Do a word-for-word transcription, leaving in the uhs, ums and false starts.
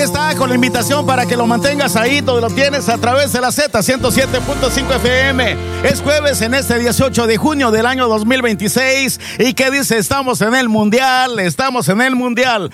Está con la invitación para que lo mantengas ahí, todo lo tienes a través de la Z ciento siete punto cinco F M. Es jueves en este dieciocho de junio del año dos mil veintiséis y que dice, estamos en el mundial, estamos en el mundial.